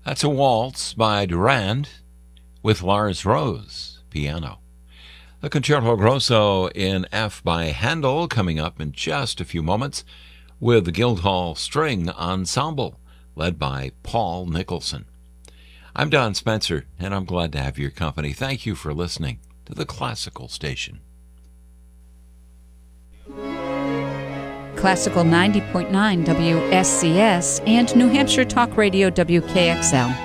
That's a waltz by Durand with Lars Rose, piano. The Concerto Grosso in F by Handel coming up in just a few moments with the Guildhall String Ensemble led by Paul Nicholson. I'm Don Spencer, and I'm glad to have your company. Thank you for listening to the Classical Station. Classical 90.9 WSCS and New Hampshire Talk Radio WKXL.